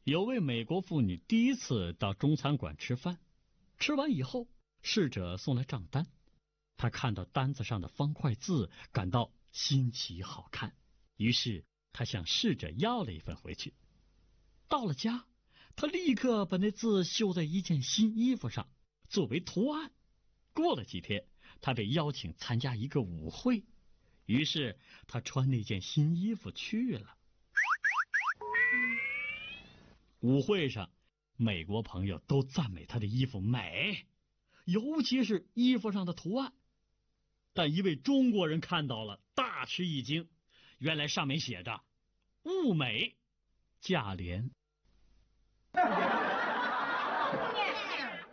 有位美国妇女第一次到中餐馆吃饭，吃完以后，侍者送来账单，她看到单子上的方块字，感到新奇好看，于是她向侍者要了一份回去。到了家，她立刻把那字绣在一件新衣服上，作为图案。过了几天，她被邀请参加一个舞会，于是她穿那件新衣服去了。舞会上，美国朋友都赞美她的衣服美，尤其是衣服上的图案。但一位中国人看到了，大吃一惊，原来上面写着“物美价廉”。